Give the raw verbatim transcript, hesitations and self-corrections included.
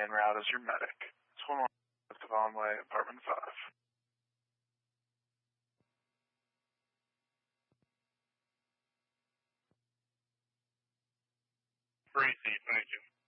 en route as your medic. twenty-one Devon Way, apartment five. Receipt, thank you.